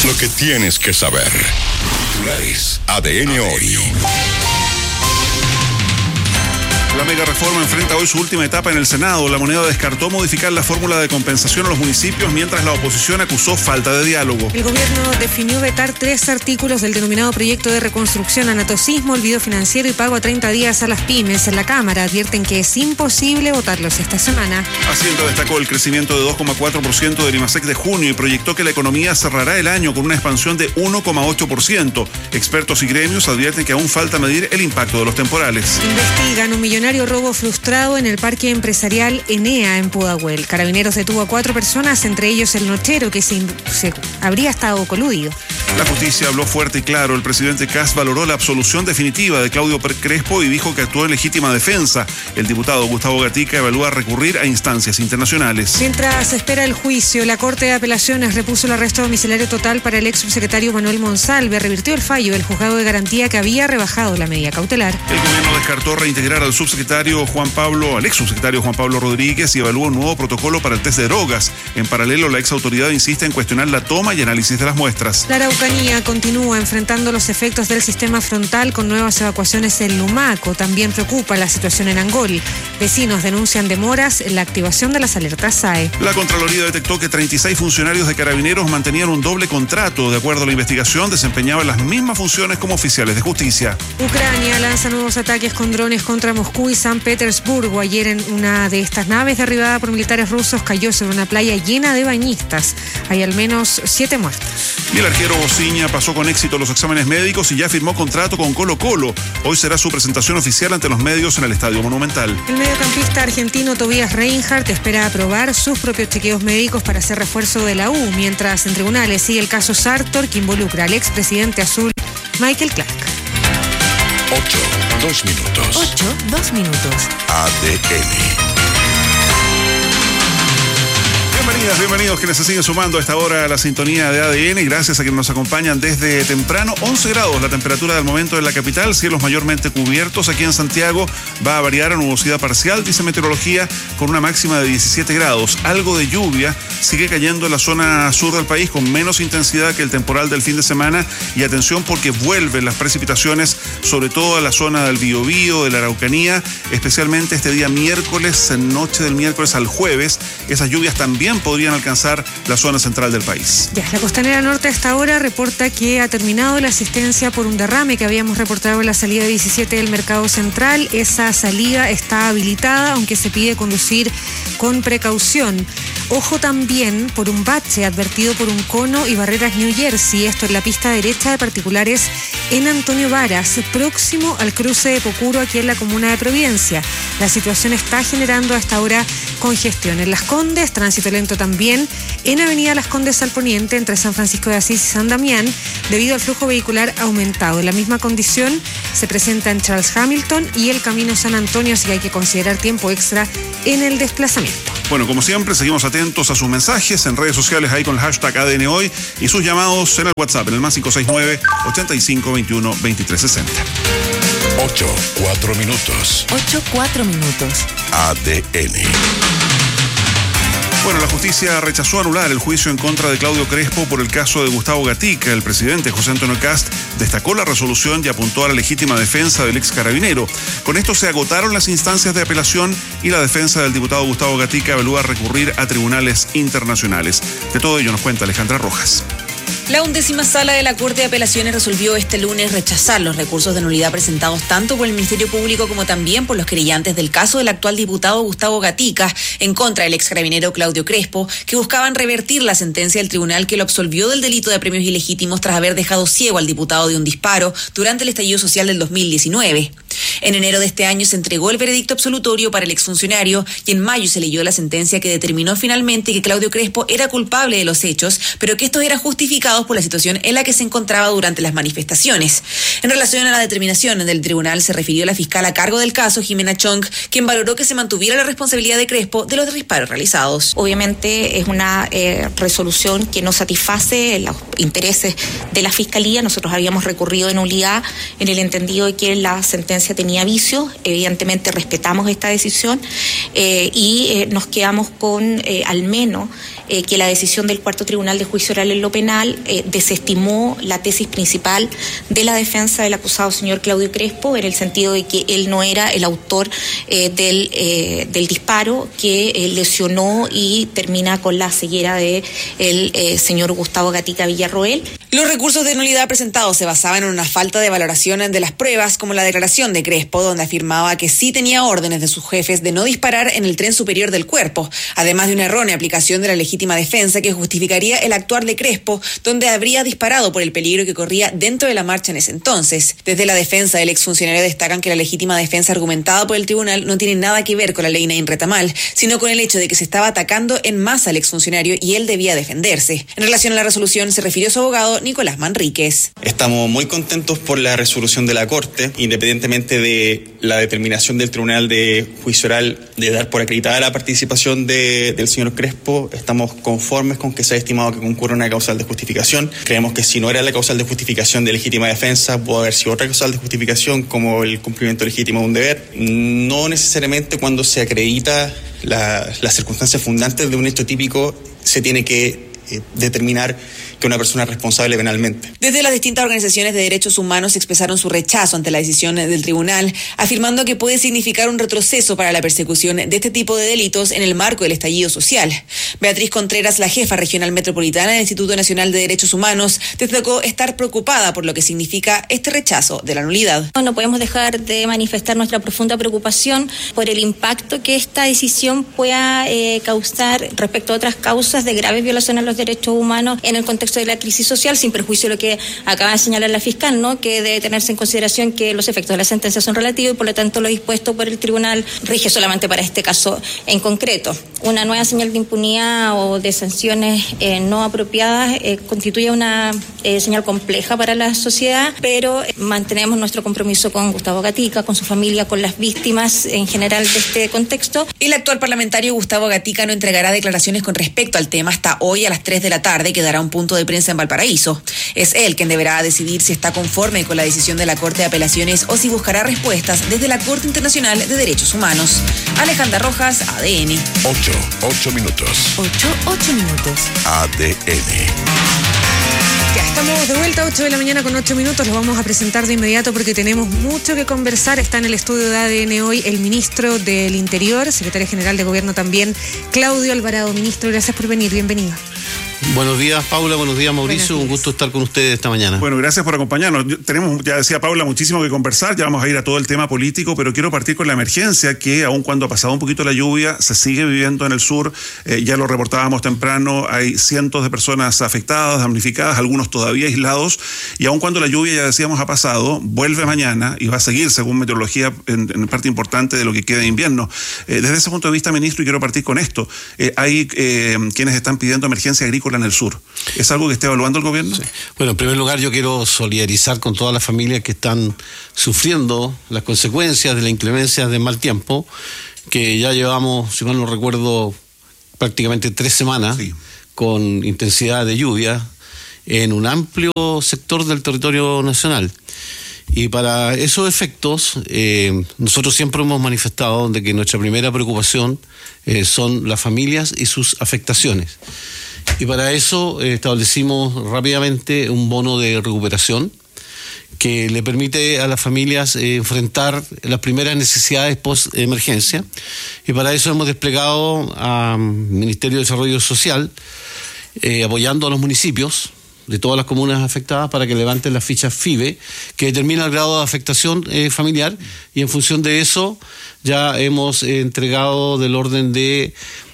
Lo que tienes que saber. Titulares ADN hoy. La mega reforma enfrenta hoy su última etapa en el Senado. La Moneda descartó modificar la fórmula de compensación a los municipios, mientras la oposición acusó falta de diálogo. El gobierno definió vetar 3 artículos del denominado proyecto de reconstrucción, anatocismo, olvido financiero y pago a 30 días a las pymes. En la Cámara advierten que es imposible votarlos esta semana. Hacienda destacó el crecimiento de 2,4% del IMASEC de junio y proyectó que la economía cerrará el año con una expansión de 1,8%. Expertos y gremios advierten que aún falta medir el impacto de los temporales. Investigan un millonario robo frustrado en el parque empresarial Enea en Pudahuel. Carabineros detuvo a 4 personas, entre ellos el nochero, que se habría estado coludido. La justicia habló fuerte y claro. El presidente Kast valoró la absolución definitiva de Claudio Crespo y dijo que actuó en legítima defensa. El diputado Gustavo Gatica evalúa recurrir a instancias internacionales. Mientras se espera el juicio, la Corte de Apelaciones repuso el arresto domiciliario total para el ex subsecretario Manuel Monsalve. Revirtió el fallo del juzgado de garantía que había rebajado la medida cautelar. El gobierno descartó reintegrar al ex subsecretario Juan Pablo Rodríguez y evaluó un nuevo protocolo para el test de drogas. En paralelo, la ex autoridad insiste en cuestionar la toma y análisis de las muestras. La Araucanía continúa enfrentando los efectos del sistema frontal con nuevas evacuaciones en Lumaco. También preocupa la situación en Angol. Vecinos denuncian demoras en la activación de las alertas SAE. La Contraloría detectó que 36 funcionarios de Carabineros mantenían un doble contrato. De acuerdo a la investigación, desempeñaban las mismas funciones como oficiales de justicia. Ucrania lanza nuevos ataques con drones contra Moscú y San Petersburgo. Ayer en una de estas naves derribada por militares rusos cayó sobre una playa llena de bañistas. Hay al menos 7 muertos. Y el arquero Bociña pasó con éxito los exámenes médicos y ya firmó contrato con Colo-Colo. Hoy será su presentación oficial ante los medios en el Estadio Monumental. El mediocampista argentino Tobias Reinhardt espera aprobar sus propios chequeos médicos para hacer refuerzo de la U, mientras en tribunales sigue el caso Sartor, que involucra al expresidente azul Michael Clark. 2 minutos. 2 minutos. ADN. Bienvenidos quienes se siguen sumando a esta hora a la sintonía de ADN y gracias a quienes nos acompañan desde temprano. 11 grados la temperatura del momento en la capital, cielos mayormente cubiertos. Aquí en Santiago va a variar a nubosidad parcial, dice meteorología, con una máxima de 17 grados. Algo de lluvia sigue cayendo en la zona sur del país con menos intensidad que el temporal del fin de semana. Y atención porque vuelven las precipitaciones, sobre todo a la zona del Biobío, de la Araucanía, especialmente este día miércoles, noche del miércoles al jueves. Esas lluvias también podrían alcanzar la zona central del país. Ya, la Costanera Norte a esta hora reporta que ha terminado la asistencia por un derrame que habíamos reportado en la salida 17 del Mercado Central. Esa salida está habilitada, aunque se pide conducir con precaución. Ojo también por un bache advertido por un cono y barreras New Jersey, esto en la pista derecha de particulares en Antonio Varas, próximo al cruce de Pocuro aquí en la comuna de Providencia. La situación está generando a esta hora congestión. En Las Condes, tránsito lento también en Avenida Las Condes al poniente entre San Francisco de Asís y San Damián, debido al flujo vehicular aumentado. En la misma condición se presenta en Charles Hamilton y el Camino San Antonio, así que hay que considerar tiempo extra en el desplazamiento. Bueno, como siempre, seguimos atentos a sus mensajes en redes sociales ahí con el hashtag ADN Hoy y sus llamados en el WhatsApp en el más 569-8521-2360. 4 minutos. 4 minutos. ADN. Bueno, la justicia rechazó anular el juicio en contra de Claudio Crespo por el caso de Gustavo Gatica. El presidente José Antonio Kast destacó la resolución y apuntó a la legítima defensa del ex carabinero. Con esto se agotaron las instancias de apelación y la defensa del diputado Gustavo Gatica evalúa recurrir a tribunales internacionales. De todo ello nos cuenta Alejandra Rojas. La 11ª Sala de la Corte de Apelaciones resolvió este lunes rechazar los recursos de nulidad presentados tanto por el Ministerio Público como también por los querellantes del caso del actual diputado Gustavo Gatica en contra del ex carabinero Claudio Crespo, que buscaban revertir la sentencia del tribunal que lo absolvió del delito de premios ilegítimos tras haber dejado ciego al diputado de un disparo durante el estallido social del 2019. En enero de este año se entregó el veredicto absolutorio para el exfuncionario y en mayo se leyó la sentencia que determinó finalmente que Claudio Crespo era culpable de los hechos, pero que estos eran justificados por la situación en la que se encontraba durante las manifestaciones. En relación a la determinación del tribunal se refirió la fiscal a cargo del caso, Jimena Chong, quien valoró que se mantuviera la responsabilidad de Crespo de los disparos realizados. Obviamente es una resolución que no satisface los intereses de la fiscalía. Nosotros habíamos recurrido de nulidad en el entendido de que la sentencia sentencia tenía vicios. Evidentemente respetamos esta decisión y nos quedamos con al menos que la decisión del Cuarto Tribunal de Juicio Oral en lo Penal desestimó la tesis principal de la defensa del acusado señor Claudio Crespo, en el sentido de que él no era el autor del disparo que lesionó y termina con la ceguera de el señor Gustavo Gatica Villarroel. Los recursos de nulidad presentados se basaban en una falta de valoración de las pruebas, como la declaración de Crespo, donde afirmaba que sí tenía órdenes de sus jefes de no disparar en el tren superior del cuerpo, además de una errónea aplicación de la legítima defensa que justificaría el actuar de Crespo, donde habría disparado por el peligro que corría dentro de la marcha en ese entonces. Desde la defensa del exfuncionario destacan que la legítima defensa argumentada por el tribunal no tiene nada que ver con la ley Nain Retamal, sino con el hecho de que se estaba atacando en masa al exfuncionario y él debía defenderse. En relación a la resolución se refirió su abogado Nicolás Manríquez. Estamos muy contentos por la resolución de la Corte, independientemente de la determinación del Tribunal de Juicio Oral de dar por acreditada la participación del señor Crespo. Estamos conformes con que se ha estimado que concurra una causal de justificación. Creemos que si no era la causal de justificación de legítima defensa, puede haber sido otra causal de justificación como el cumplimiento legítimo de un deber. No necesariamente cuando se acredita las circunstancias fundantes de un hecho típico se tiene que determinar que una persona es responsable penalmente. Desde las distintas organizaciones de derechos humanos expresaron su rechazo ante la decisión del tribunal, afirmando que puede significar un retroceso para la persecución de este tipo de delitos en el marco del estallido social. Beatriz Contreras, la jefa regional metropolitana del Instituto Nacional de Derechos Humanos, destacó estar preocupada por lo que significa este rechazo de la nulidad. No podemos dejar de manifestar nuestra profunda preocupación por el impacto que esta decisión pueda causar respecto a otras causas de graves violaciones a los derechos humanos en el contexto de la crisis social, sin perjuicio de lo que acaba de señalar la fiscal, ¿no? Que debe tenerse en consideración que los efectos de la sentencia son relativos y por lo tanto lo dispuesto por el tribunal rige solamente para este caso en concreto. Una nueva señal de impunidad o de sanciones no apropiadas constituye una señal compleja para la sociedad, pero mantenemos nuestro compromiso con Gustavo Gatica, con su familia, con las víctimas en general de este contexto. El actual parlamentario Gustavo Gatica no entregará declaraciones con respecto al tema hasta hoy a las 3 de la tarde, que dará un punto de prensa en Valparaíso. Es él quien deberá decidir si está conforme con la decisión de la Corte de Apelaciones o si buscará respuestas desde la Corte Internacional de Derechos Humanos. Alejandra Rojas, ADN. 8 minutos. 8 minutos. ADN. Ya estamos de vuelta, 8 de la mañana con 8 minutos. Los vamos a presentar de inmediato porque tenemos mucho que conversar. Está en el estudio de ADN hoy el ministro del Interior, secretario general de Gobierno también, Claudio Alvarado. Ministro, gracias por venir. Bienvenido. Buenos días, Paula. Buenos días, Mauricio. Un gusto estar con ustedes esta mañana. Bueno, gracias por acompañarnos. Tenemos, ya decía Paula, muchísimo que conversar. Ya vamos a ir a todo el tema político, pero quiero partir con la emergencia que, aun cuando ha pasado un poquito la lluvia, se sigue viviendo en el sur. Ya lo reportábamos temprano. Hay cientos de personas afectadas, damnificadas, algunos todavía aislados. Y aun cuando la lluvia, ya decíamos, ha pasado, vuelve mañana y va a seguir, según meteorología, en parte importante de lo que queda de invierno. Desde ese punto de vista, ministro, y quiero partir con esto. Hay quienes están pidiendo emergencia agrícola en el sur. ¿Es algo que esté evaluando el gobierno? Sí. Bueno, en primer lugar yo quiero solidarizar con todas las familias que están sufriendo las consecuencias de la inclemencia del mal tiempo, que ya llevamos, si mal no recuerdo, prácticamente 3 semanas con intensidad de lluvia en un amplio sector del territorio nacional. Y para esos efectos, nosotros siempre hemos manifestado de que nuestra primera preocupación son las familias y sus afectaciones. Y para eso establecimos rápidamente un bono de recuperación que le permite a las familias enfrentar las primeras necesidades post-emergencia. Y para eso hemos desplegado al Ministerio de Desarrollo Social, apoyando a los municipios de todas las comunas afectadas para que levanten las fichas FIBE, que determina el grado de afectación familiar, y en función de eso ya hemos entregado del orden de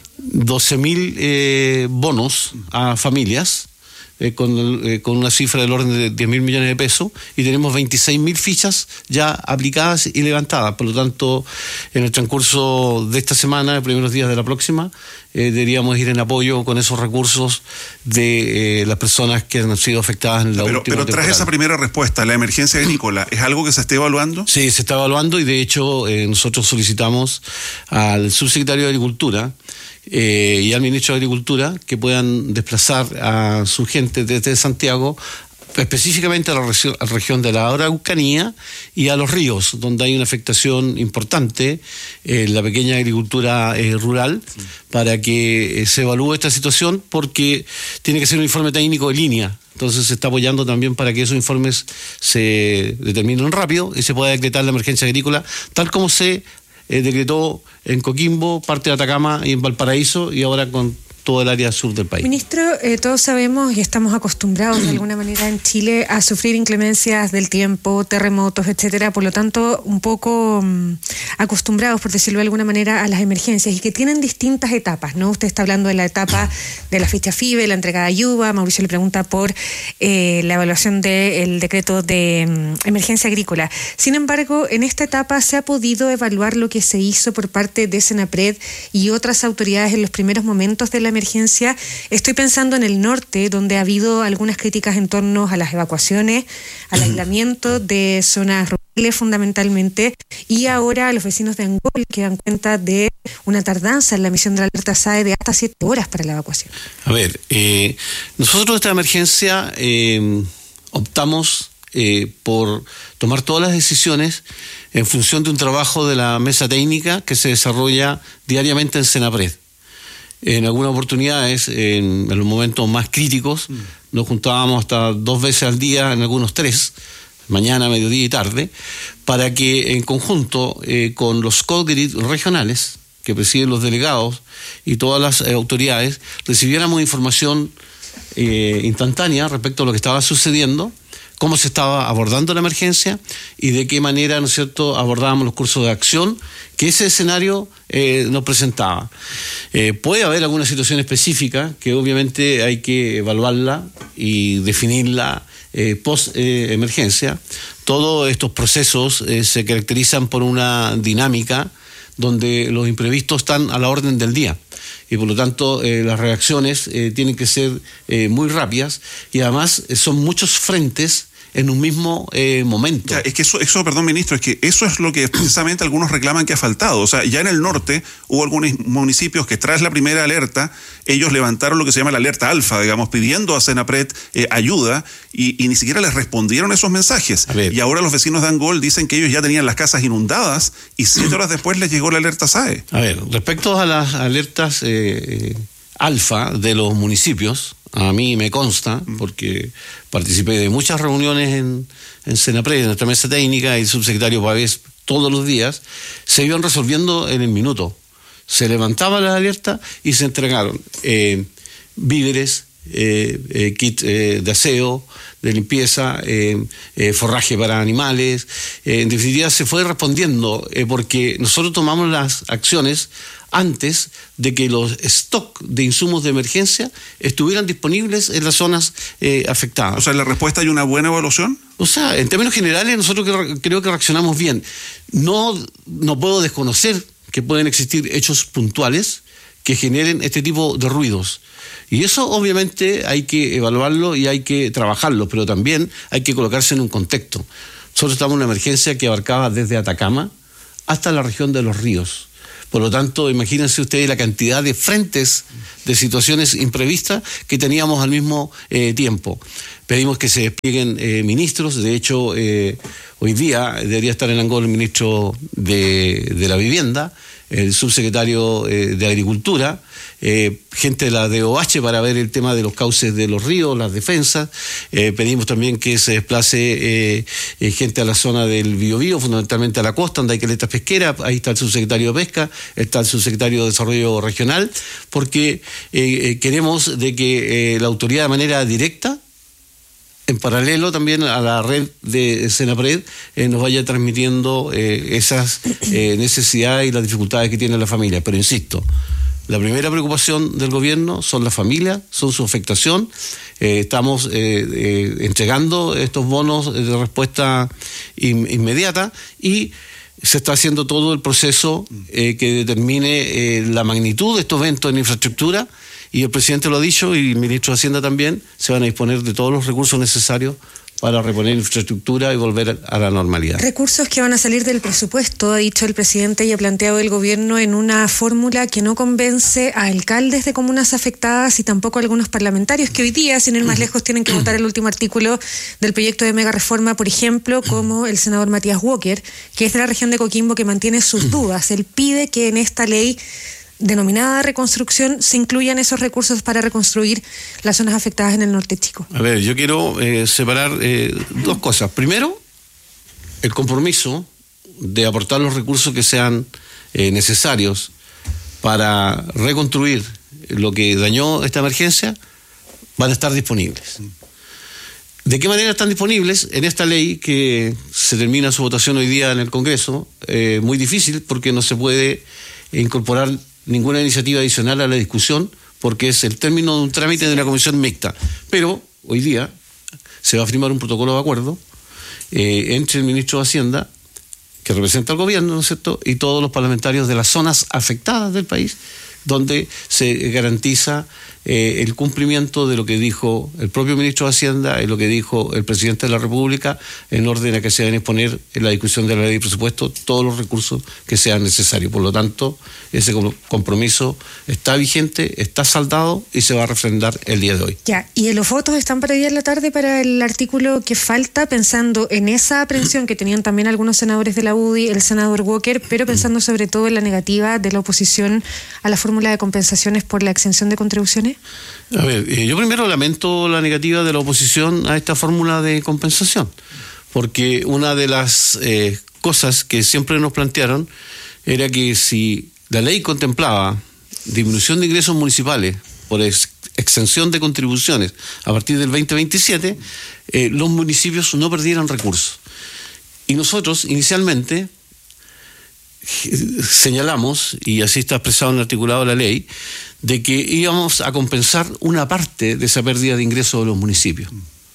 12.000 bonos a familias con una cifra del orden de 10.000 millones de pesos, y tenemos 26.000 fichas ya aplicadas y levantadas. Por lo tanto, en el transcurso de esta semana, los primeros días de la próxima, deberíamos ir en apoyo con esos recursos de las personas que han sido afectadas en la última temporada. Pero tras esa primera respuesta, ¿la emergencia agrícola es algo que se esté evaluando? Sí, se está evaluando, y de hecho nosotros solicitamos al subsecretario de Agricultura y al ministro de Agricultura que puedan desplazar a su gente desde Santiago específicamente a la región de la Araucanía y a los ríos, donde hay una afectación importante en la pequeña agricultura rural, para que se evalúe esta situación, porque tiene que ser un informe técnico de línea. Entonces se está apoyando también para que esos informes se determinen rápido y se pueda decretar la emergencia agrícola, tal como se decretó en Coquimbo, parte de Atacama y en Valparaíso, y ahora con todo el área sur del país. Ministro, todos sabemos y estamos acostumbrados de alguna manera en Chile a sufrir inclemencias del tiempo, terremotos, etcétera, por lo tanto un poco acostumbrados, por decirlo de alguna manera, a las emergencias, y que tienen distintas etapas, ¿no? Usted está hablando de la etapa de la ficha FIBE, la entregada de ayuda. Mauricio le pregunta por la evaluación del decreto de emergencia agrícola. Sin embargo, en esta etapa se ha podido evaluar lo que se hizo por parte de Senapred y otras autoridades en los primeros momentos de la emergencia. Estoy pensando en el norte, donde ha habido algunas críticas en torno a las evacuaciones, al aislamiento de zonas rurales fundamentalmente, y ahora los vecinos de Angol que dan cuenta de una tardanza en la emisión de la alerta SAE de hasta 7 horas para la evacuación. A ver, nosotros esta emergencia optamos por tomar todas las decisiones en función de un trabajo de la mesa técnica que se desarrolla diariamente en Senapred. En algunas oportunidades, en los momentos más críticos, nos juntábamos hasta 2 veces al día, en algunos 3, mañana, mediodía y tarde, para que en conjunto con los CODGRID regionales, que presiden los delegados y todas las autoridades, recibiéramos información instantánea respecto a lo que estaba sucediendo, cómo se estaba abordando la emergencia y de qué manera, ¿no es cierto?, abordábamos los cursos de acción que ese escenario nos presentaba. Puede haber alguna situación específica que obviamente hay que evaluarla y definirla post-emergencia. Todos estos procesos se caracterizan por una dinámica donde los imprevistos están a la orden del día. Y por lo tanto las reacciones tienen que ser muy rápidas, y además son muchos frentes en un mismo momento. Ya, es que eso, perdón, ministro, es que eso es lo que precisamente algunos reclaman que ha faltado. O sea, ya en el norte hubo algunos municipios que tras la primera alerta, ellos levantaron lo que se llama la alerta alfa, digamos, pidiendo a Senapred ayuda, y ni siquiera les respondieron esos mensajes. Y ahora los vecinos de Angol dicen que ellos ya tenían las casas inundadas y 7 horas después les llegó la alerta SAE. A ver, respecto a las alertas alfa de los municipios, a mí me consta, porque participé de muchas reuniones en Senapred, en nuestra mesa técnica, y el subsecretario Pavés todos los días, se iban resolviendo en el minuto. Se levantaba la alerta y se entregaron víveres, kit de aseo, de limpieza, forraje para animales. En definitiva, se fue respondiendo, porque nosotros tomamos las acciones antes de que los stock de insumos de emergencia estuvieran disponibles en las zonas afectadas. O sea, ¿en la respuesta hay una buena evaluación? O sea, en términos generales, nosotros creo que reaccionamos bien. No puedo desconocer que pueden existir hechos puntuales que generen este tipo de ruidos. Y eso obviamente hay que evaluarlo y hay que trabajarlo, pero también hay que colocarse en un contexto. Nosotros estamos en una emergencia que abarcaba desde Atacama hasta la región de los ríos. Por lo tanto, imagínense ustedes la cantidad de frentes de situaciones imprevistas que teníamos al mismo tiempo. Pedimos que se desplieguen ministros. De hecho, hoy día debería estar en Angol el ministro de la Vivienda, el subsecretario de Agricultura, gente de la DOH para ver el tema de los cauces de los ríos, las defensas. Pedimos también que se desplace gente a la zona del Biobío, fundamentalmente a la costa, donde hay caletas pesqueras. Ahí está el subsecretario de Pesca, está el subsecretario de Desarrollo Regional, porque queremos de que la autoridad de manera directa, en paralelo también a la red de Senapred, nos vaya transmitiendo esas necesidades y las dificultades que tiene la familia. Pero insisto, la primera preocupación del gobierno son las familias, son su afectación. Estamos entregando estos bonos de respuesta inmediata, y se está haciendo todo el proceso que determine la magnitud de estos eventos en infraestructura. Y el presidente lo ha dicho, y el ministro de Hacienda también, se van a disponer de todos los recursos necesarios para reponer infraestructura y volver a la normalidad. Recursos que van a salir del presupuesto, ha dicho el presidente y ha planteado el gobierno en una fórmula que no convence a alcaldes de comunas afectadas y tampoco a algunos parlamentarios que hoy día, sin ir más lejos, tienen que votar el último artículo del proyecto de mega reforma, por ejemplo, como el senador Matías Walker, que es de la región de Coquimbo, que mantiene sus dudas. Él pide que en esta ley denominada reconstrucción se incluyan esos recursos para reconstruir las zonas afectadas en el norte chico. A ver, yo quiero separar dos cosas. Primero, el compromiso de aportar los recursos que sean necesarios para reconstruir lo que dañó esta emergencia van a estar disponibles. ¿De qué manera están disponibles? En esta ley que se termina su votación hoy día en el Congreso, muy difícil porque no se puede incorporar ninguna iniciativa adicional a la discusión porque es el término de un trámite de una comisión mixta. Pero hoy día se va a firmar un protocolo de acuerdo entre el ministro de Hacienda, que representa al gobierno, ¿no es cierto?, y todos los parlamentarios de las zonas afectadas del país, donde se garantiza el cumplimiento de lo que dijo el propio ministro de Hacienda y lo que dijo el presidente de la República en orden a que se deben exponer en la discusión de la ley de presupuesto todos los recursos que sean necesarios. Por lo tanto, ese compromiso está vigente, está saldado y se va a refrendar el día de hoy. Ya, y los votos están para hoy día en la tarde para el artículo que falta, pensando en esa aprehensión que tenían también algunos senadores de la UDI, el senador Walker, pero pensando sobre todo en la negativa de la oposición a la fórmula de compensaciones por la exención de contribuciones. A ver, yo primero lamento la negativa de la oposición a esta fórmula de compensación, porque una de las cosas que siempre nos plantearon era que si la ley contemplaba disminución de ingresos municipales por exención de contribuciones a partir del 2027, los municipios no perdieran recursos. Y nosotros inicialmente señalamos, y así está expresado en el articulado de la ley, de que íbamos a compensar una parte de esa pérdida de ingresos de los municipios.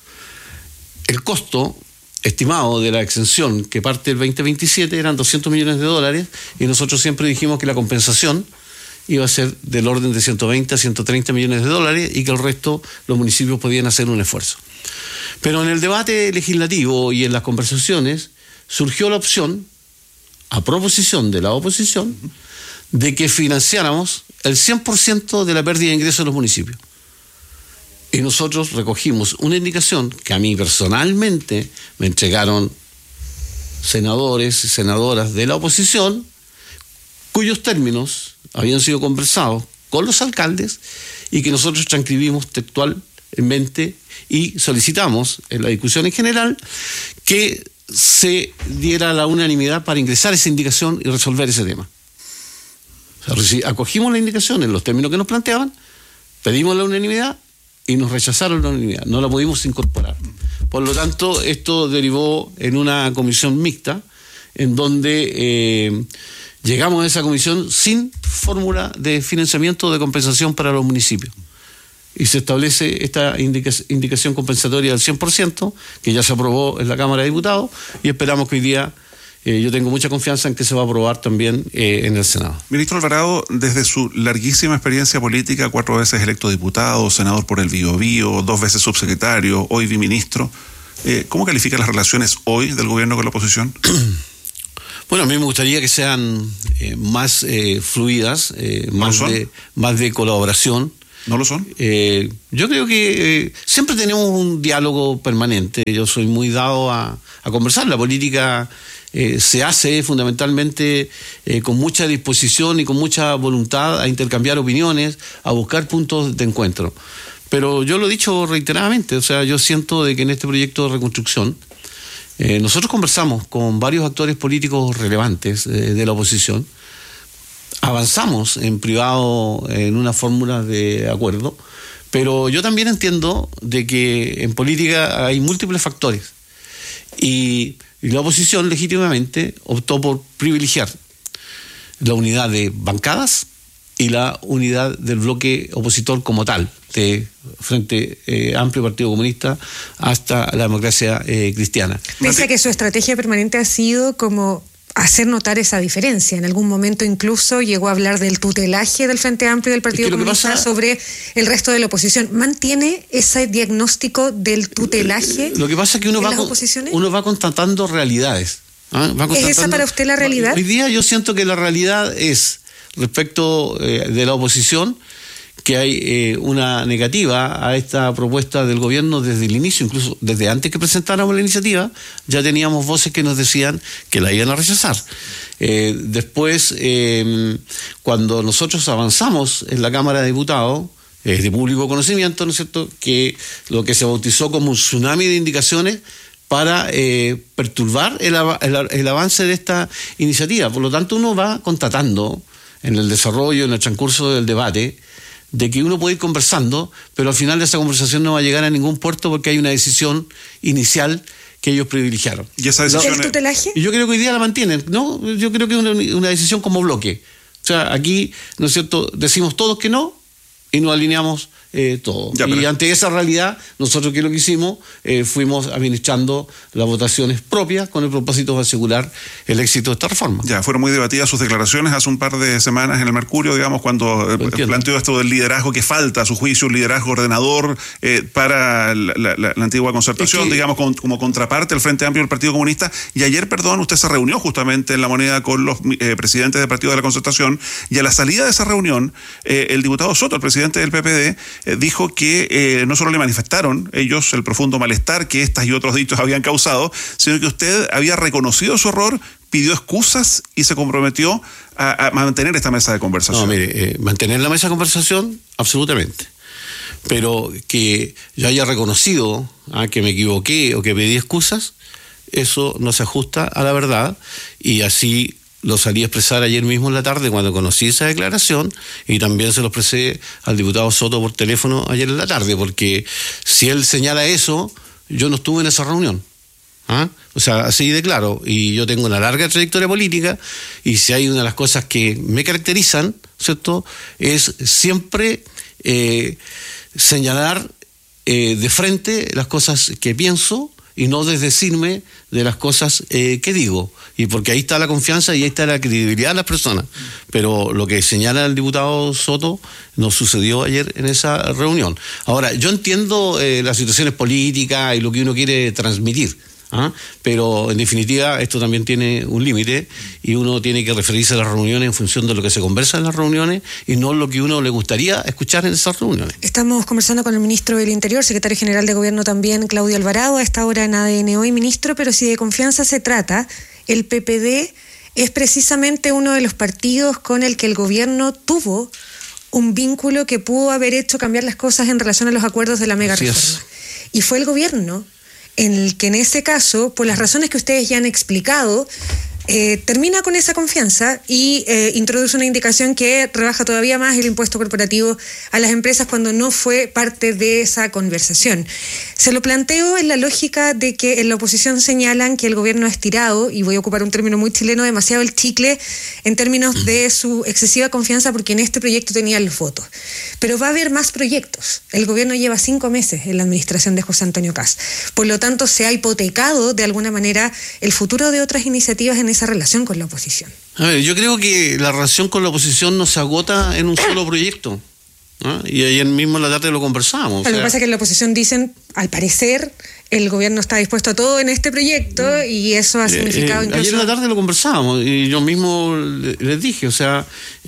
El costo estimado de la exención que parte del 2027 eran $200 millones y nosotros siempre dijimos que la compensación iba a ser del orden de 120 a 130 millones de dólares y que el resto los municipios podían hacer un esfuerzo. Pero en el debate legislativo y en las conversaciones surgió la opción, a proposición de la oposición, de que financiáramos el 100% de la pérdida de ingresos de los municipios. Y nosotros recogimos una indicación que a mí personalmente me entregaron senadores y senadoras de la oposición, cuyos términos habían sido conversados con los alcaldes y que nosotros transcribimos textualmente y solicitamos en la discusión en general que se diera la unanimidad para ingresar esa indicación y resolver ese tema. O sea, acogimos la indicación en los términos que nos planteaban, pedimos la unanimidad y nos rechazaron la unanimidad, no la pudimos incorporar. Por lo tanto, esto derivó en una comisión mixta en donde llegamos a esa comisión sin fórmula de financiamiento de compensación para los municipios. Y se establece esta indicación compensatoria del 100%, que ya se aprobó en la Cámara de Diputados, y esperamos que hoy día, yo tengo mucha confianza en que se va a aprobar también en el Senado. Ministro Alvarado, desde su larguísima experiencia política, 4 veces electo diputado, senador por el Biobío, 2 veces subsecretario, hoy biministro, ¿cómo califica las relaciones hoy del gobierno con la oposición? Bueno, a mí me gustaría que sean más fluidas, más de colaboración. ¿No lo son? Yo creo que siempre tenemos un diálogo permanente. Yo soy muy dado a conversar. La política se hace fundamentalmente con mucha disposición y con mucha voluntad a intercambiar opiniones, a buscar puntos de encuentro. Pero yo lo he dicho reiteradamente, o sea, yo siento de que en este proyecto de reconstrucción nosotros conversamos con varios actores políticos relevantes de la oposición. Avanzamos en privado en una fórmula de acuerdo, pero yo también entiendo de que en política hay múltiples factores y la oposición legítimamente optó por privilegiar la unidad de bancadas y la unidad del bloque opositor como tal, de Frente Amplio, Partido Comunista, hasta la Democracia Cristiana. Pese a que su estrategia permanente ha sido como hacer notar esa diferencia. En algún momento incluso llegó a hablar del tutelaje del Frente Amplio y del Partido Comunista sobre el resto de la oposición. ¿Mantiene ese diagnóstico del tutelaje? Lo que pasa es que uno va constatando realidades. ¿Es esa para usted la realidad? Hoy día yo siento que la realidad es, respecto de la oposición, que hay una negativa a esta propuesta del gobierno desde el inicio, incluso desde antes que presentáramos la iniciativa, ya teníamos voces que nos decían que la iban a rechazar. Después, cuando nosotros avanzamos en la Cámara de Diputados, es de público conocimiento, ¿no es cierto?, que lo que se bautizó como un tsunami de indicaciones para perturbar el avance de esta iniciativa. Por lo tanto, uno va constatando en el desarrollo, en el transcurso del debate, de que uno puede ir conversando, pero al final de esa conversación no va a llegar a ningún puerto porque hay una decisión inicial que ellos privilegiaron. ¿Y esa decisión? ¿El tutelaje? Y yo creo que hoy día la mantienen, ¿no? Yo creo que es una decisión como bloque. O sea, aquí, ¿no es cierto?, decimos todos que no y nos alineamos todo. Y ante esa realidad, nosotros que lo que hicimos, fuimos administrando las votaciones propias con el propósito de asegurar el éxito de esta reforma. Ya, fueron muy debatidas sus declaraciones hace un par de semanas en el Mercurio, digamos, cuando planteó esto del liderazgo que falta, a su juicio, un liderazgo ordenador para la antigua concertación, digamos, como contraparte al Frente Amplio del Partido Comunista. Y ayer, usted se reunió justamente en La Moneda con los presidentes del Partido de la Concertación, y a la salida de esa reunión, el diputado Soto, el presidente del PPD, dijo que no solo le manifestaron ellos el profundo malestar que estas y otros dichos habían causado, sino que usted había reconocido su error, pidió excusas y se comprometió a mantener esta mesa de conversación. No, mire, mantener la mesa de conversación, absolutamente. Pero que yo haya reconocido que me equivoqué o que pedí excusas, eso no se ajusta a la verdad, y así lo salí a expresar ayer mismo en la tarde cuando conocí esa declaración, y también se lo expresé al diputado Soto por teléfono ayer en la tarde, porque si él señala eso, yo no estuve en esa reunión. O sea, así de claro, y yo tengo una larga trayectoria política, y si hay una de las cosas que me caracterizan, ¿cierto?, es siempre señalar de frente las cosas que pienso y no desdecirme de las cosas que digo, y porque ahí está la confianza y ahí está la credibilidad de las personas. Pero lo que señala el diputado Soto no sucedió ayer en esa reunión. Ahora, yo entiendo las situaciones políticas y lo que uno quiere transmitir, pero en definitiva esto también tiene un límite, y uno tiene que referirse a las reuniones en función de lo que se conversa en las reuniones y no lo que uno le gustaría escuchar en esas reuniones. Estamos conversando con el ministro del Interior, secretario general de Gobierno también, Claudio Alvarado, a esta hora en ADN Hoy. Ministro, pero si de confianza se trata, el PPD es precisamente uno de los partidos con el que el gobierno tuvo un vínculo que pudo haber hecho cambiar las cosas en relación a los acuerdos de la mega reforma. Y fue el gobierno en el que en ese caso, por las razones que ustedes ya han explicado, termina con esa confianza y introduce una indicación que rebaja todavía más el impuesto corporativo a las empresas cuando no fue parte de esa conversación. Se lo planteo en la lógica de que en la oposición señalan que el gobierno ha estirado, y voy a ocupar un término muy chileno, demasiado el chicle en términos de su excesiva confianza, porque en este proyecto tenían los votos. Pero va a haber más proyectos. El gobierno lleva 5 meses en la administración de José Antonio Kast. Por lo tanto, se ha hipotecado de alguna manera el futuro de otras iniciativas en esa relación con la oposición. A ver, yo creo que la relación con la oposición no se agota en un solo proyecto, y ayer mismo en la tarde lo conversábamos. Lo que pasa es que en la oposición dicen, al parecer, el gobierno está dispuesto a todo en este proyecto, y eso ha significado incluso... Ayer en la tarde lo conversábamos y yo mismo les dije, o sea,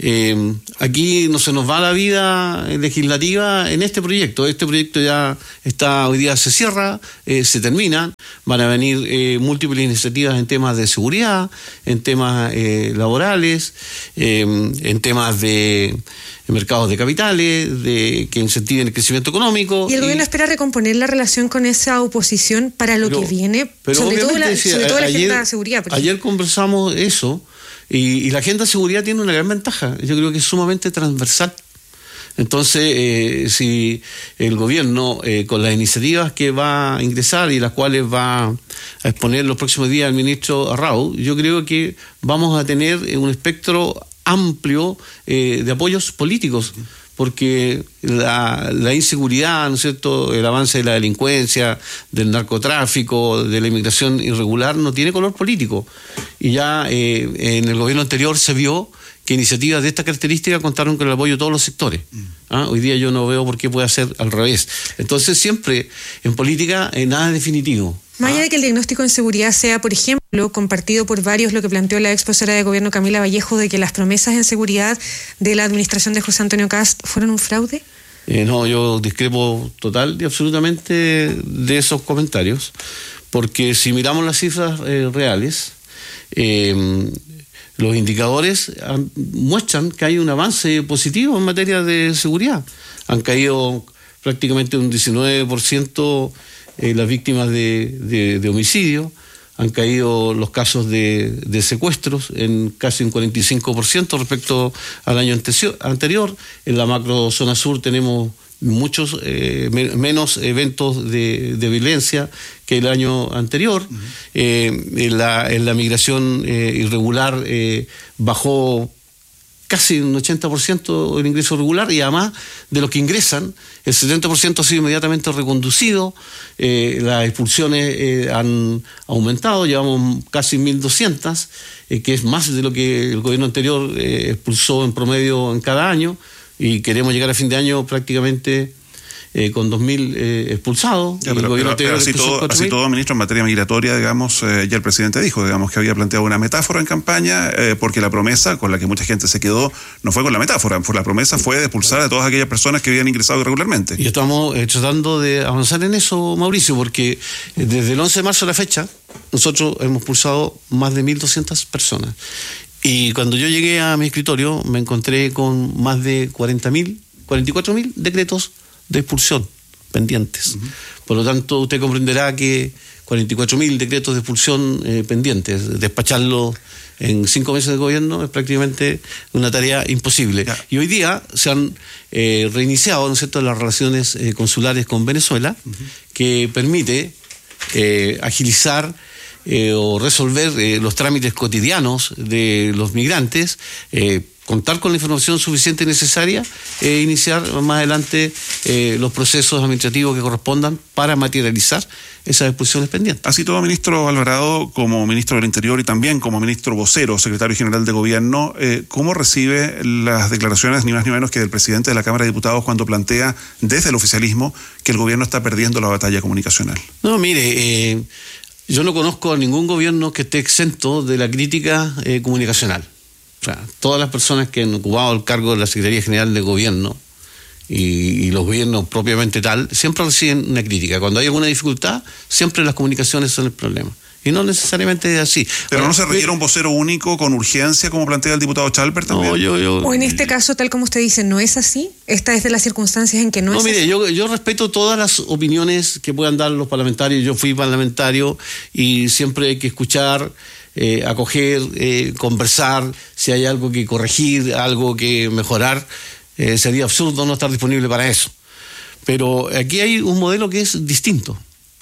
aquí no se nos va la vida legislativa en este proyecto. Este proyecto ya está, hoy día se cierra, se termina, van a venir múltiples iniciativas en temas de seguridad, en temas laborales, en temas de mercados de capitales, que incentiven el crecimiento económico. ¿Y el gobierno espera recomponer la relación con esa oposición para lo que viene? Sobre todo la agenda de seguridad. Ayer conversamos eso, y la agenda de seguridad tiene una gran ventaja. Yo creo que es sumamente transversal. Entonces, si el gobierno, con las iniciativas que va a ingresar y las cuales va a exponer los próximos días el ministro Arrau, yo creo que vamos a tener un espectro amplio de apoyos políticos, porque la inseguridad, ¿no es cierto?, el avance de la delincuencia, del narcotráfico, de la inmigración irregular, no tiene color político. Y ya en el gobierno anterior se vio que iniciativas de esta característica contaron con el apoyo de todos los sectores. Hoy día yo no veo por qué puede ser al revés. Entonces siempre en política nada es definitivo. Más allá de que el diagnóstico en seguridad sea, por ejemplo, compartido por varios, lo que planteó la ex vocera de gobierno Camila Vallejo, de que las promesas en seguridad de la administración de José Antonio Kast fueron un fraude. No, yo discrepo total y absolutamente de esos comentarios, porque si miramos las cifras reales, los indicadores muestran que hay un avance positivo en materia de seguridad. Han caído prácticamente un 19% las víctimas de homicidio, han caído los casos de secuestros en casi un 45% respecto al año anterior. En la macro zona sur tenemos muchos menos eventos de violencia que el año anterior. En la migración irregular bajó casi un 80% el ingreso regular, y además de los que ingresan, el 70% ha sido inmediatamente reconducido. Las expulsiones han aumentado, llevamos casi 1.200, que es más de lo que el gobierno anterior expulsó en promedio en cada año, y queremos llegar a fin de año prácticamente con 2.000 expulsados. Pero así todo, ministro, en materia migratoria, digamos, ya el presidente dijo, digamos, que había planteado una metáfora en campaña, porque la promesa con la que mucha gente se quedó no fue con la metáfora, la promesa fue de expulsar a todas aquellas personas que habían ingresado irregularmente. Y estamos tratando de avanzar en eso, Mauricio, porque desde el 11 de marzo a la fecha, nosotros hemos expulsado más de 1.200 personas. Y cuando yo llegué a mi escritorio, me encontré con más de 44.000 decretos de expulsión pendientes. Por lo tanto, usted comprenderá que 44.000 decretos de expulsión pendientes, despacharlos en 5 meses de gobierno es prácticamente una tarea imposible. Y hoy día se han reiniciado, ¿no es cierto?, las relaciones consulares con Venezuela, que permite agilizar o resolver los trámites cotidianos de los migrantes, contar con la información suficiente y necesaria e iniciar más adelante los procesos administrativos que correspondan para materializar esas expulsiones pendientes. Así todo, ministro Alvarado, como ministro del Interior y también como ministro vocero, secretario general de Gobierno, ¿cómo recibe las declaraciones, ni más ni menos que del presidente de la Cámara de Diputados, cuando plantea desde el oficialismo que el gobierno está perdiendo la batalla comunicacional? No, mire, yo no conozco a ningún gobierno que esté exento de la crítica comunicacional. O sea, todas las personas que han ocupado el cargo de la Secretaría General de Gobierno y los gobiernos propiamente tal, siempre reciben una crítica. Cuando hay alguna dificultad, siempre las comunicaciones son el problema. Y no necesariamente es así. Pero no se requiere un vocero único con urgencia, como plantea el diputado Chalper también. O en este caso, tal como usted dice, ¿no es así? ¿Esta es de las circunstancias en que no es mire, así? Yo respeto todas las opiniones que puedan dar los parlamentarios. Yo fui parlamentario y siempre hay que escuchar, acoger, conversar. Si hay algo que corregir, algo que mejorar, sería absurdo no estar disponible para eso. Pero aquí hay un modelo que es distinto.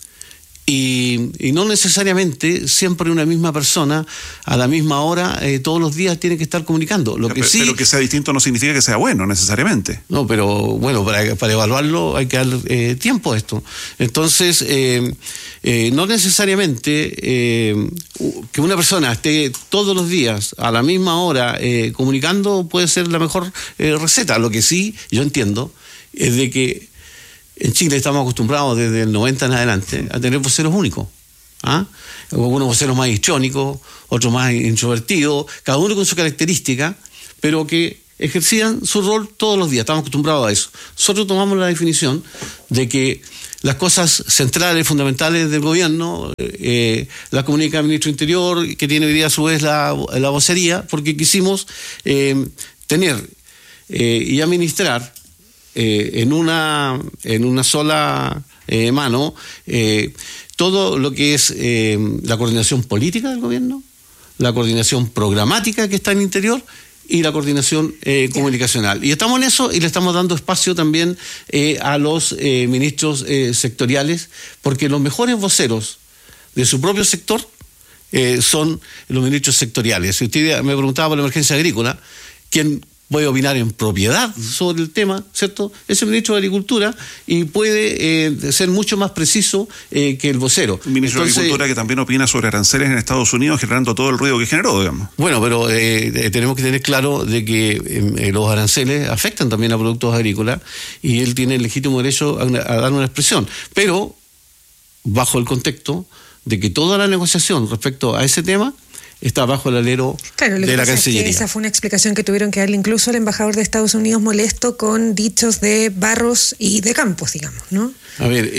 Y no necesariamente siempre una misma persona a la misma hora todos los días tiene que estar comunicando. Pero que sea distinto no significa que sea bueno necesariamente. No, pero bueno, para evaluarlo hay que dar tiempo a esto. Entonces, no necesariamente que una persona esté todos los días a la misma hora comunicando puede ser la mejor receta. Lo que sí yo entiendo es de que en Chile estamos acostumbrados desde el 90 en adelante a tener voceros únicos. Algunos voceros más histriónicos, otros más introvertidos, cada uno con su característica, pero que ejercían su rol todos los días. Estamos acostumbrados a eso. Nosotros tomamos la definición de que las cosas centrales, fundamentales del gobierno, la comunica el ministro del Interior, que tiene hoy día a su vez la vocería, porque quisimos tener y administrar en una sola mano todo lo que es la coordinación política del gobierno, la coordinación programática que está en el interior y la coordinación comunicacional. Y estamos en eso y le estamos dando espacio también a los ministros sectoriales, porque los mejores voceros de su propio sector son los ministros sectoriales. Si usted me preguntaba por la emergencia agrícola, quien puede opinar en propiedad sobre el tema, ¿cierto? Es el ministro de Agricultura y puede ser mucho más preciso que el vocero. El ministro de Agricultura que también opina sobre aranceles en Estados Unidos, generando todo el ruido que generó, digamos. Bueno, pero tenemos que tener claro de que los aranceles afectan también a productos agrícolas y él tiene el legítimo derecho a dar una expresión, pero bajo el contexto de que toda la negociación respecto a ese tema está bajo el alero de la Cancillería. Esa fue una explicación que tuvieron que darle incluso al embajador de Estados Unidos, molesto con dichos de Barros y de Campos, digamos, ¿no? A ver,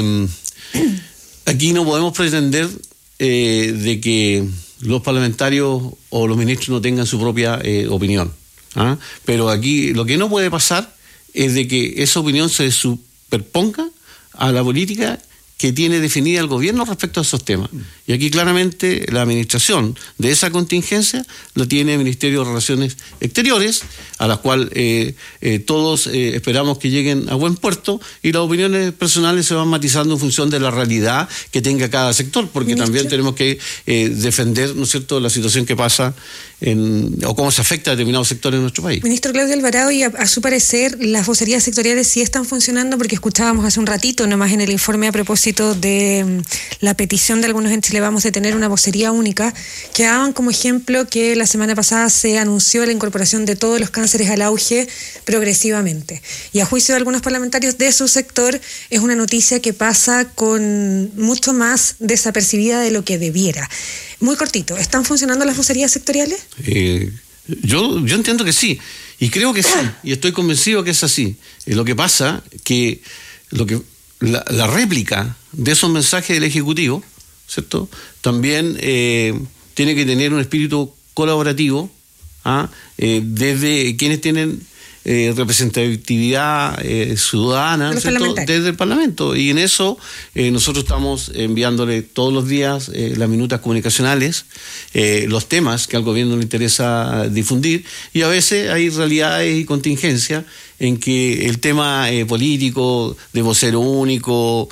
aquí no podemos pretender de que los parlamentarios o los ministros no tengan su propia opinión, ¿ah? Pero aquí lo que no puede pasar es de que esa opinión se superponga a la política que tiene definida el gobierno respecto a esos temas. Y aquí claramente la administración de esa contingencia la tiene el Ministerio de Relaciones Exteriores, a la cual todos esperamos que lleguen a buen puerto, y las opiniones personales se van matizando en función de la realidad que tenga cada sector, porque ¿Ministro? También tenemos que defender, ¿no es cierto?, la situación que pasa o cómo se afecta a determinados sectores de nuestro país. Ministro Claudio Alvarado, y a su parecer las vocerías sectoriales sí están funcionando, porque escuchábamos hace un ratito nomás en el informe a propósito de la petición de algunos en Chile Vamos de tener una vocería única, que daban como ejemplo que la semana pasada se anunció la incorporación de todos los cánceres al auge progresivamente, y a juicio de algunos parlamentarios de su sector es una noticia que pasa con mucho más desapercibida de lo que debiera. Muy cortito, ¿están funcionando las vocerías sectoriales? Yo entiendo que sí, y creo que sí, y estoy convencido que es así. Lo que pasa que la réplica de esos mensajes del Ejecutivo, ¿cierto?, también tiene que tener un espíritu colaborativo, desde quienes tienen representatividad ciudadana, desde el Parlamento, y en eso nosotros estamos enviándole todos los días las minutas comunicacionales, los temas que al gobierno le interesa difundir, y a veces hay realidades y contingencias en que el tema político de vocero único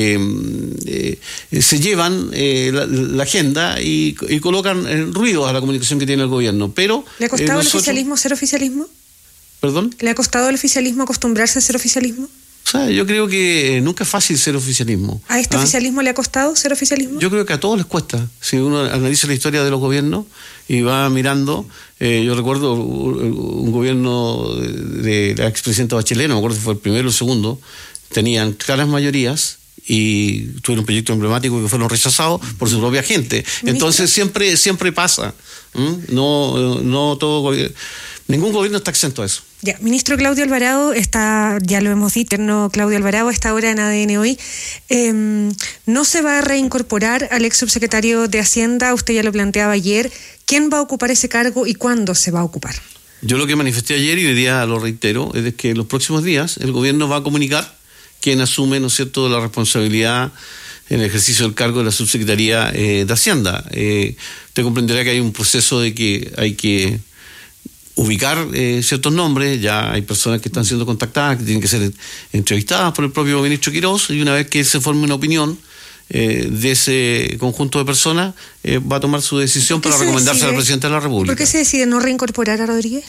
se llevan la agenda y colocan ruido a la comunicación que tiene el gobierno. Pero ¿le ha costado al oficialismo ser oficialismo? ¿Perdón? ¿Le ha costado al oficialismo acostumbrarse a ser oficialismo? O sea, yo creo que nunca es fácil ser oficialismo. ¿A este oficialismo le ha costado ser oficialismo? Yo creo que a todos les cuesta. Si uno analiza la historia de los gobiernos y va mirando, yo recuerdo un gobierno de la expresidenta Bachelet, no me acuerdo si fue el primero o el segundo, tenían claras mayorías y tuvieron proyectos emblemáticos que fueron rechazados por su propia gente. Entonces siempre pasa. No todo gobierno. Ningún gobierno está exento a eso. Ya, ministro Claudio Alvarado está, ya lo hemos dicho, Claudio Alvarado está ahora en ADN hoy. ¿No se va a reincorporar al ex subsecretario de Hacienda? Usted ya lo planteaba ayer. ¿Quién va a ocupar ese cargo y cuándo se va a ocupar? Yo lo que manifesté ayer y hoy día lo reitero es que en los próximos días el gobierno va a comunicar quién asume, ¿no es cierto?, la responsabilidad en el ejercicio del cargo de la subsecretaría de Hacienda. Usted comprenderá que hay un proceso de que hay que ubicar ciertos nombres, ya hay personas que están siendo contactadas, que tienen que ser entrevistadas por el propio ministro Quirós, y una vez que él se forme una opinión de ese conjunto de personas, va a tomar su decisión para recomendarse al presidente de la República. ¿Por qué se decide no reincorporar a Rodríguez?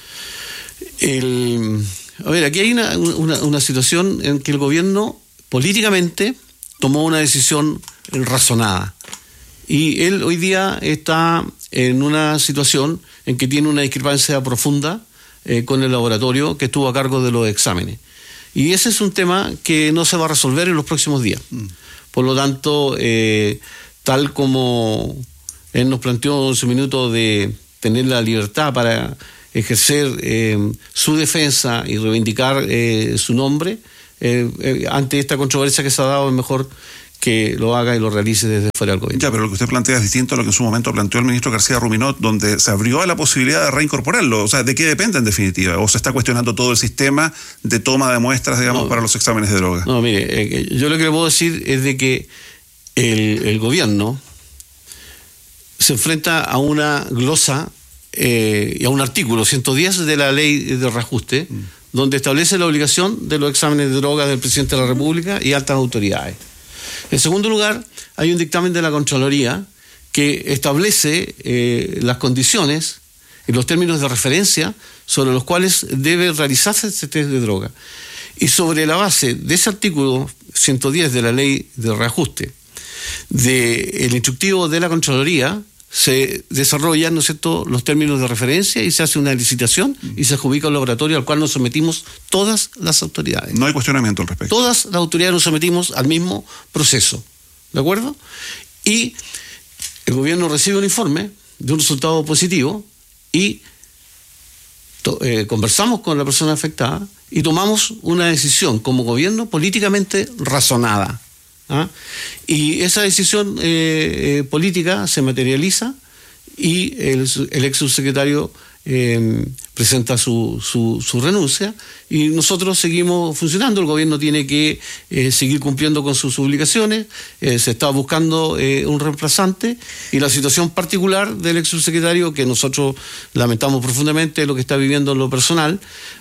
A ver, aquí hay una situación en que el gobierno políticamente tomó una decisión razonada, y él hoy día está en una situación en que tiene una discrepancia profunda con el laboratorio que estuvo a cargo de los exámenes. Y ese es un tema que no se va a resolver en los próximos días. Por lo tanto, tal como él nos planteó en su minuto de tener la libertad para ejercer su defensa y reivindicar su nombre, ante esta controversia que se ha dado, es mejor que lo haga y lo realice desde fuera del gobierno. Ya, pero lo que usted plantea es distinto a lo que en su momento planteó el ministro García Ruminot, donde se abrió a la posibilidad de reincorporarlo. O sea, ¿de qué depende en definitiva? ¿O se está cuestionando todo el sistema de toma de muestras, digamos, para los exámenes de droga? No, mire, yo lo que le puedo decir es de que el gobierno se enfrenta a una glosa y a un artículo 110 de la ley de reajuste, donde establece la obligación de los exámenes de droga del presidente de la República y altas autoridades. En segundo lugar, hay un dictamen de la Contraloría que establece las condiciones y los términos de referencia sobre los cuales debe realizarse este test de droga. Y sobre la base de ese artículo 110 de la ley de reajuste, del instructivo de la Contraloría, se desarrollan, ¿no es cierto?, los términos de referencia y se hace una licitación y se adjudica un laboratorio al cual nos sometimos todas las autoridades. No hay cuestionamiento al respecto. Todas las autoridades nos sometimos al mismo proceso, ¿de acuerdo? Y el gobierno recibe un informe de un resultado positivo y conversamos con la persona afectada y tomamos una decisión como gobierno políticamente razonada. ¿Ah? Y esa decisión política se materializa y el ex subsecretario presenta su renuncia y nosotros seguimos funcionando. El gobierno tiene que seguir cumpliendo con sus obligaciones, se está buscando un reemplazante y la situación particular del ex subsecretario, que nosotros lamentamos profundamente lo que está viviendo en lo personal,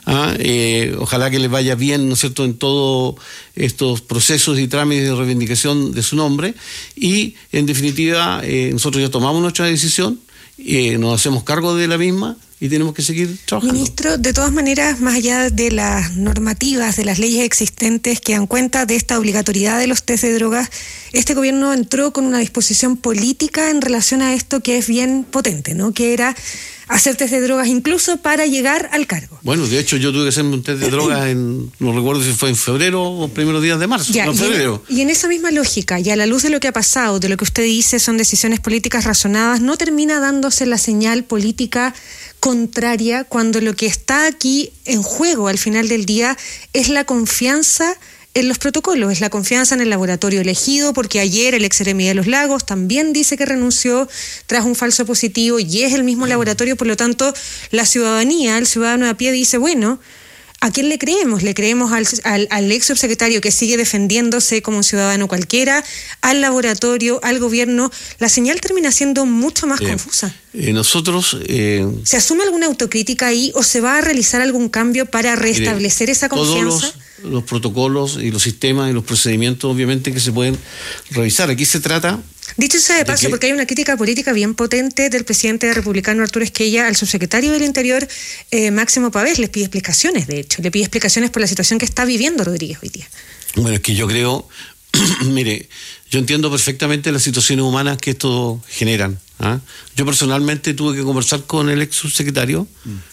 ojalá que le vaya bien, ¿no es cierto?, en todos estos procesos y trámites de reivindicación de su nombre y en definitiva nosotros ya tomamos nuestra decisión, nos hacemos cargo de la misma y tenemos que seguir trabajando. Ministro, de todas maneras, más allá de las normativas, de las leyes existentes que dan cuenta de esta obligatoriedad de los test de drogas, este gobierno entró con una disposición política en relación a esto que es bien potente, ¿no? Que era hacer test de drogas incluso para llegar al cargo. Bueno, de hecho yo tuve que hacerme un test de drogas no recuerdo si fue en febrero o primeros días de marzo. Ya, no, febrero. Y en esa misma lógica, y a la luz de lo que ha pasado, de lo que usted dice son decisiones políticas razonadas, ¿no termina dándose la señal política contraria cuando lo que está aquí en juego al final del día es la confianza en los protocolos, es la confianza en el laboratorio elegido, porque ayer el ex Seremi de los Lagos también dice que renunció tras un falso positivo y es el mismo laboratorio, por lo tanto la ciudadanía, el ciudadano de a pie dice, bueno, ¿a quién le creemos? ¿Le creemos al ex subsecretario que sigue defendiéndose como un ciudadano cualquiera, al laboratorio, al gobierno? La señal termina siendo mucho más confusa. Nosotros... ¿Se asume alguna autocrítica ahí o se va a realizar algún cambio para restablecer esa confianza? Todos los protocolos y los sistemas y los procedimientos obviamente que se pueden revisar. Aquí se trata... Dicho sea de paso, porque hay una crítica política bien potente del presidente republicano Arturo Esquella al subsecretario del Interior, Máximo Pavés. Les pide explicaciones, de hecho. Le pide explicaciones por la situación que está viviendo Rodríguez hoy día. Bueno, es que yo creo... Mire, yo entiendo perfectamente las situaciones humanas que esto generan. Yo personalmente tuve que conversar con el ex subsecretario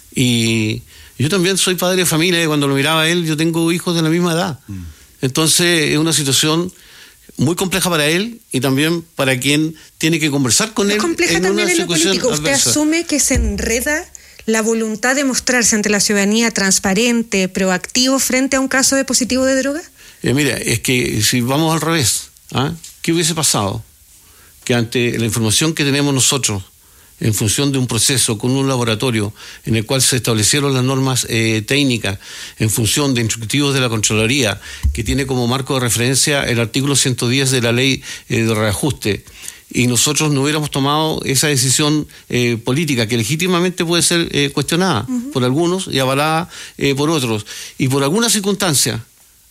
y yo también soy padre de familia y cuando lo miraba a él, yo tengo hijos de la misma edad. Entonces es una situación muy compleja para él y también para quien tiene que conversar con él. Compleja en también en lo político. ¿Usted asume que se enreda la voluntad de mostrarse ante la ciudadanía transparente, proactivo frente a un caso de positivo de droga? Mira, es que si vamos al revés, ¿qué hubiese pasado? Que ante la información que tenemos nosotros en función de un proceso con un laboratorio en el cual se establecieron las normas técnicas en función de instructivos de la Contraloría, que tiene como marco de referencia el artículo 110 de la ley de reajuste, y nosotros no hubiéramos tomado esa decisión política que legítimamente puede ser cuestionada por algunos y avalada por otros, y por alguna circunstancia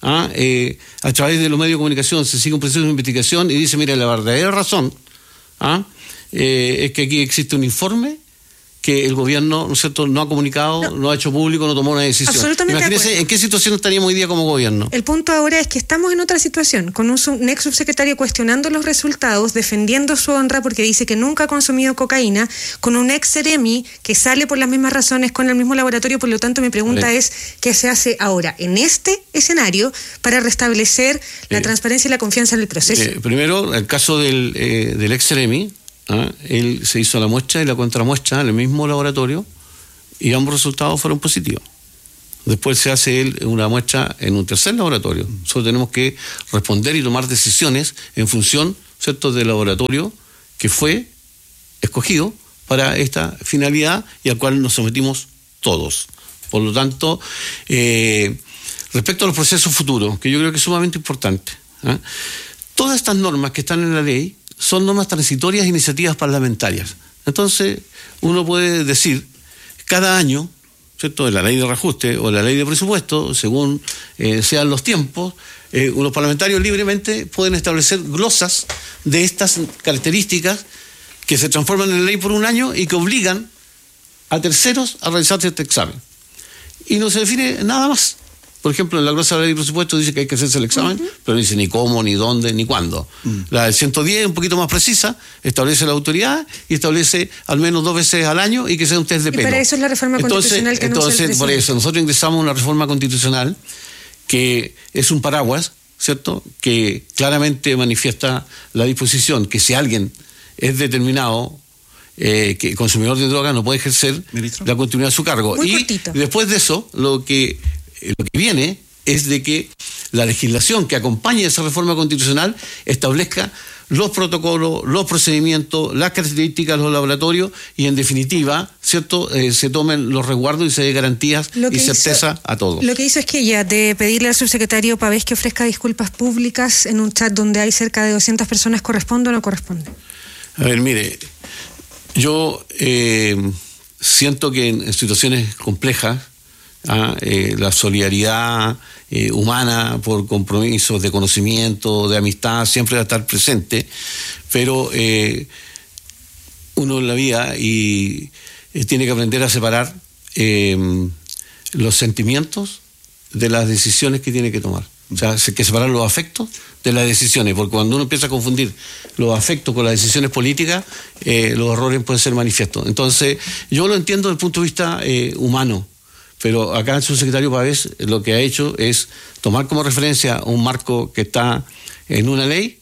a través de los medios de comunicación se sigue un proceso de investigación y dice, mira, la verdadera razón es que aquí existe un informe que el gobierno, ¿no es cierto?, no ha comunicado, no ha hecho público, no tomó una decisión. Absolutamente. Imagínense en qué situación estaríamos hoy día como gobierno. El punto ahora es que estamos en otra situación, con un ex subsecretario cuestionando los resultados, defendiendo su honra porque dice que nunca ha consumido cocaína, con un ex Seremi que sale por las mismas razones con el mismo laboratorio. Por lo tanto, mi pregunta es, ¿qué se hace ahora en este escenario para restablecer la transparencia y la confianza en el proceso? Primero, el caso del ex Seremi. Él se hizo la muestra y la contramuestra en el mismo laboratorio y ambos resultados fueron positivos. Después se hace él una muestra en un tercer laboratorio. Nosotros tenemos que responder y tomar decisiones en función, ¿cierto?, del laboratorio que fue escogido para esta finalidad y al cual nos sometimos todos. Por lo tanto, respecto a los procesos futuros, que yo creo que es sumamente importante, todas estas normas que están en la ley son normas transitorias e iniciativas parlamentarias. Entonces, uno puede decir, cada año, ¿cierto?, en la ley de reajuste o en la ley de presupuesto, según sean los tiempos, los parlamentarios libremente pueden establecer glosas de estas características que se transforman en ley por un año y que obligan a terceros a realizar este examen. y no se define nada más. Por ejemplo, en la glosa de la ley de presupuesto dice que hay que hacerse el examen, pero no dice ni cómo, ni dónde, ni cuándo. La del 110 es un poquito más precisa, establece la autoridad y establece al menos 2 veces al año y que sea un test de pelo. Y para eso es la reforma constitucional que anuncia el presidente. Por eso, nosotros ingresamos una reforma constitucional que es un paraguas, ¿cierto?, que claramente manifiesta la disposición que si alguien es determinado que consumidor de droga no puede ejercer la continuidad de su cargo. Muy y cortito. Después de eso, lo que viene es de que la legislación que acompañe esa reforma constitucional establezca los protocolos, los procedimientos, las características de los laboratorios y, en definitiva, ¿cierto?, se tomen los resguardos y se dé garantías y certeza a todos. Lo que hizo es que ella, de pedirle al subsecretario Pavés que ofrezca disculpas públicas en un chat donde hay cerca de 200 personas, ¿corresponde o no corresponde? A ver, mire, yo siento que en situaciones complejas la solidaridad humana por compromisos de conocimiento, de amistad, siempre va a estar presente, pero uno en la vida tiene que aprender a separar los sentimientos de las decisiones que tiene que tomar. O sea, hay que separar los afectos de las decisiones, porque cuando uno empieza a confundir los afectos con las decisiones políticas, los errores pueden ser manifiestos. Entonces, yo lo entiendo desde el punto de vista humano, pero acá el subsecretario Pavés lo que ha hecho es tomar como referencia un marco que está en una ley,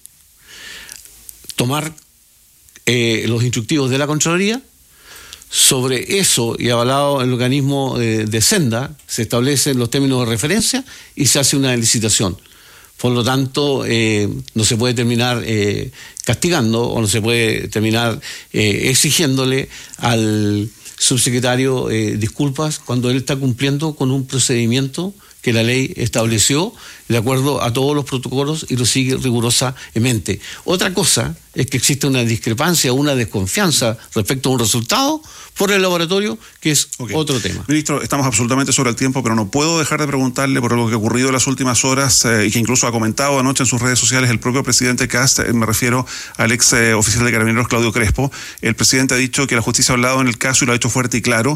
tomar los instructivos de la Contraloría. Sobre eso, y avalado el organismo de Senda, se establecen los términos de referencia y se hace una licitación. Por lo tanto, no se puede terminar castigando o no se puede terminar exigiéndole al subsecretario disculpas cuando él está cumpliendo con un procedimiento que la ley estableció de acuerdo a todos los protocolos y lo sigue rigurosamente. Otra cosa es que existe una discrepancia, una desconfianza respecto a un resultado por el laboratorio, que es otro tema. Ministro, estamos absolutamente sobre el tiempo, pero no puedo dejar de preguntarle por algo que ha ocurrido en las últimas horas y que incluso ha comentado anoche en sus redes sociales el propio presidente Kast, me refiero al ex oficial de Carabineros Claudio Crespo. El presidente ha dicho que la justicia ha hablado en el caso y lo ha hecho fuerte y claro,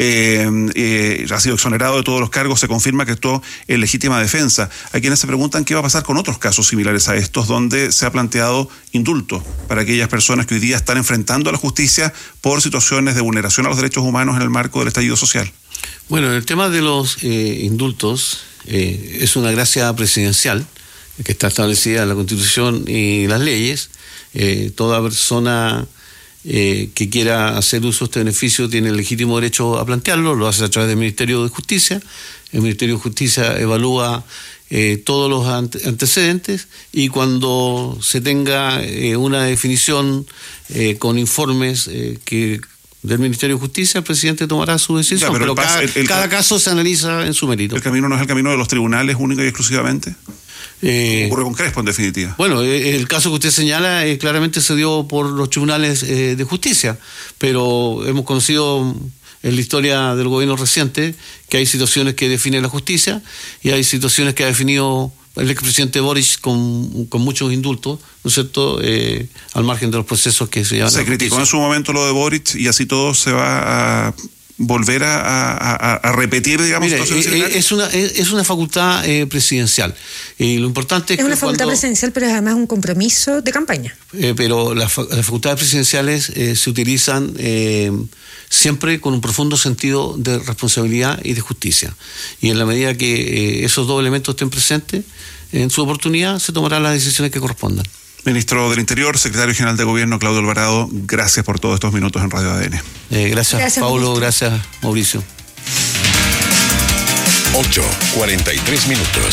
ha sido exonerado de todos los cargos, se confirma que actuó en legítima defensa. Hay quienes se preguntan qué va a pasar con otros casos similares a estos, donde se ha planteado indulto para aquellas personas que hoy día están enfrentando a la justicia por situaciones de vulneración a los derechos humanos en el marco del estallido social. Bueno, el tema de los indultos es una gracia presidencial que está establecida en la Constitución y las leyes. Toda persona que quiera hacer uso de este beneficio tiene el legítimo derecho a plantearlo, lo hace a través del Ministerio de Justicia. El Ministerio de Justicia evalúa todos los antecedentes y cuando se tenga una definición con informes del Ministerio de Justicia, el presidente tomará su decisión, pero cada caso se analiza en su mérito. ¿El camino no es el camino de los tribunales única y exclusivamente? Ocurre con Crespo, en definitiva. Bueno, el caso que usted señala claramente se dio por los tribunales de justicia, pero hemos conocido en la historia del gobierno reciente que hay situaciones que define la justicia y hay situaciones que ha definido el expresidente Boric con muchos indultos, ¿no es cierto?, al margen de los procesos que se llevan. Se criticó en su momento lo de Boric y así todo se va a volver a repetir, digamos. Mire, es una facultad presidencial y lo importante es que una facultad presidencial, pero es además un compromiso de campaña. Pero las facultades presidenciales se utilizan siempre con un profundo sentido de responsabilidad y de justicia, y en la medida que esos dos elementos estén presentes en su oportunidad se tomarán las decisiones que correspondan. Ministro del Interior, Secretario General de Gobierno, Claudio Alvarado, gracias por todos estos minutos en Radio ADN. Gracias, Paulo, ministro. Gracias, Mauricio. 8:43.